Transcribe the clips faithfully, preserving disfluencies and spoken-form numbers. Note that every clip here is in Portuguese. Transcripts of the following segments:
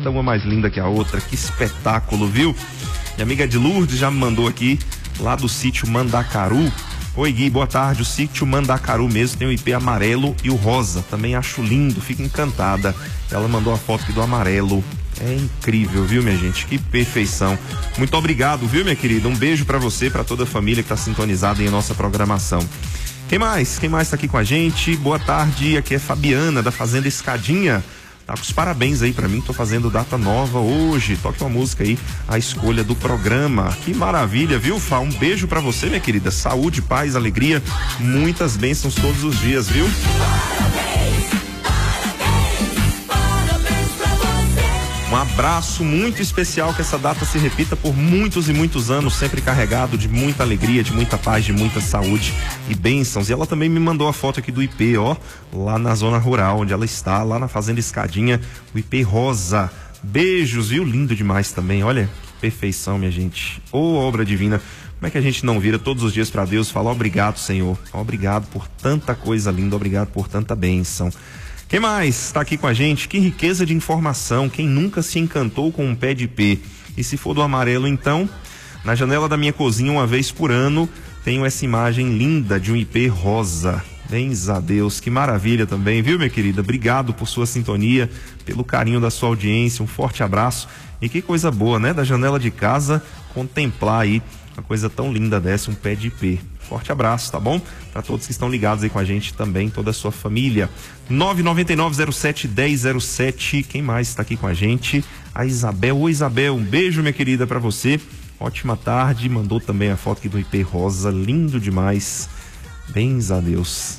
cada uma mais linda que a outra. Que espetáculo, viu? Minha amiga de Lourdes já me mandou aqui, lá do sítio Mandacaru. Oi, Gui, boa tarde. O sítio Mandacaru mesmo tem o I P amarelo e o rosa. Também acho lindo, fico encantada. Ela mandou a foto aqui do amarelo. É incrível, viu, minha gente? Que perfeição. Muito obrigado, viu, minha querida? Um beijo pra você, pra toda a família que tá sintonizada em nossa programação. Quem mais? Quem mais tá aqui com a gente? Boa tarde, aqui é Fabiana, da Fazenda Escadinha. Tá com os parabéns aí pra mim, tô fazendo data nova hoje. Toque uma música aí, a escolha do programa. Que maravilha, viu, Fá? Um beijo pra você, minha querida. Saúde, paz, alegria, muitas bênçãos todos os dias, viu? Um abraço muito especial, que essa data se repita por muitos e muitos anos, sempre carregado de muita alegria, de muita paz, de muita saúde e bênçãos. E ela também me mandou a foto aqui do I P, ó, lá na zona rural, onde ela está, lá na Fazenda Escadinha, o I P rosa. Beijos, viu? Lindo demais também, olha, que perfeição, minha gente. Ô, obra divina. Como é que a gente não vira todos os dias para Deus e fala obrigado, Senhor? Obrigado por tanta coisa linda, obrigado por tanta bênção. Quem mais está aqui com a gente? Que riqueza de informação. Quem nunca se encantou com um pé de I P? E se for do amarelo, então, na janela da minha cozinha, uma vez por ano, tenho essa imagem linda de um I P rosa. Bens a Deus, que maravilha também, viu, minha querida? Obrigado por sua sintonia, pelo carinho da sua audiência, um forte abraço. E que coisa boa, né? Da janela de casa, contemplar aí uma coisa tão linda dessa, um pé de I P. Forte abraço, tá bom? Para todos que estão ligados aí com a gente também, toda a sua família. nove nove nove zero sete um zero zero sete. Quem mais está aqui com a gente? A Isabel. Oi, Isabel, um beijo, minha querida, para você. Ótima tarde. Mandou também a foto aqui do I P rosa, lindo demais. Bens a Deus.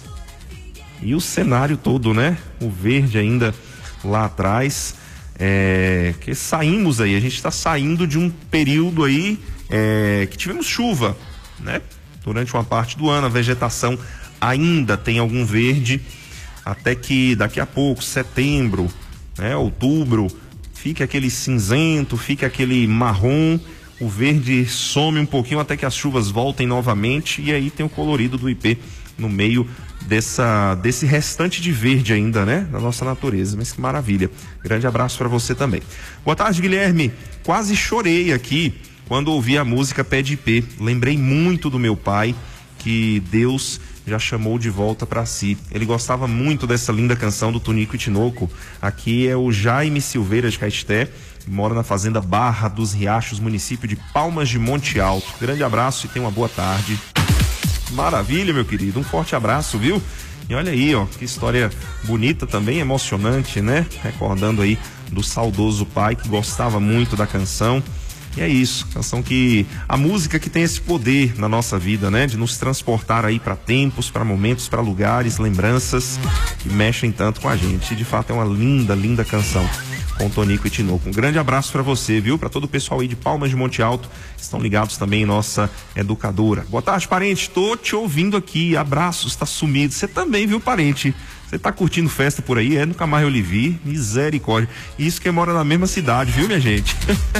E o cenário todo, né? O verde ainda lá atrás. É... que saímos aí, a gente está saindo de um período aí é... que tivemos chuva, né? Durante uma parte do ano, a vegetação ainda tem algum verde, até que daqui a pouco, setembro, né, outubro, fica aquele cinzento, fica aquele marrom, o verde some um pouquinho até que as chuvas voltem novamente, e aí tem o colorido do I P no meio dessa, desse restante de verde ainda, né, da nossa natureza. Mas que maravilha. Grande abraço para você também. Boa tarde, Guilherme. Quase chorei aqui quando ouvi a música Pé de I P. Lembrei muito do meu pai, que Deus já chamou de volta para si. Ele gostava muito dessa linda canção do Tonico e Tinoco. Aqui é o Jaime Silveira de Caeté, mora na Fazenda Barra dos Riachos, município de Palmas de Monte Alto. Grande abraço e tenha uma boa tarde. Maravilha, meu querido. Um forte abraço, viu? E olha aí, ó, que história bonita também, emocionante, né? Recordando aí do saudoso pai que gostava muito da canção. E é isso, canção que, a música que tem esse poder na nossa vida, né? De nos transportar aí para tempos, para momentos, para lugares, lembranças que mexem tanto com a gente. E de fato é uma linda, linda canção com Tonico e Tinoco. Um grande abraço para você, viu? Para todo o pessoal aí de Palmas de Monte Alto, estão ligados também em nossa educadora. Boa tarde, parente, tô te ouvindo aqui, abraços, tá sumido. Você também, viu, parente? Você tá curtindo festa por aí? É, nunca mais eu lhe vi. Misericórdia. Isso que mora na mesma cidade, viu, minha gente?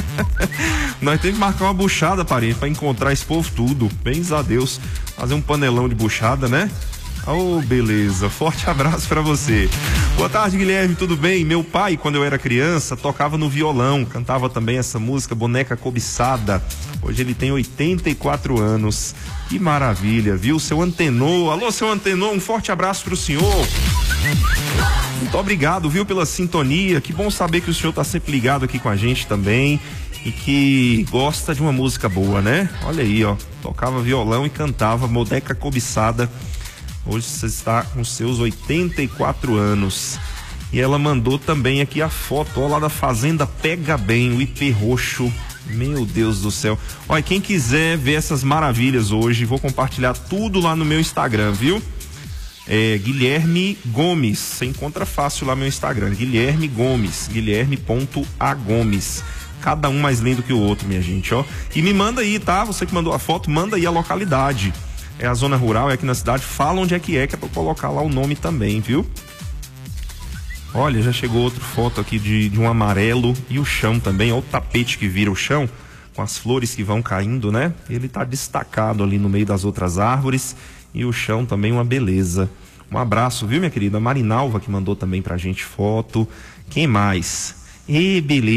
Nós temos que marcar uma buchada, parente, pra encontrar esse povo tudo. Bens a Deus. Fazer um panelão de buchada, né? Oh, beleza. Forte abraço pra você. Boa tarde, Guilherme, tudo bem? Meu pai, quando eu era criança, tocava no violão, cantava também essa música Boneca Cobiçada. Hoje ele tem oitenta e quatro anos. Que maravilha, viu? Seu Antenor. Alô, seu Antenor, um forte abraço pro senhor. Muito obrigado, viu, pela sintonia. Que bom saber que o senhor tá sempre ligado aqui com a gente também e que gosta de uma música boa, né? Olha aí, ó. Tocava violão e cantava Boneca Cobiçada. Hoje você está com seus oitenta e quatro anos. E ela mandou também aqui a foto, ó, lá da Fazenda Pega Bem, o I P roxo. Meu Deus do céu. Olha, quem quiser ver essas maravilhas hoje, vou compartilhar tudo lá no meu Instagram, viu? É Guilherme Gomes. Você encontra fácil lá no meu Instagram. Guilherme Gomes. Guilherme.agomes. Cada um mais lindo que o outro, minha gente, ó. E me manda aí, tá? Você que mandou a foto, manda aí a localidade. É a zona rural, é aqui na cidade. Fala onde é que é, que é pra colocar lá o nome também, viu? Olha, já chegou outra foto aqui de, de um amarelo e o chão também. Olha o tapete que vira o chão, com as flores que vão caindo, né? Ele tá destacado ali no meio das outras árvores. E o chão também uma beleza. Um abraço, viu, minha querida? A Marinalva que mandou também pra gente foto. Quem mais? E beleza.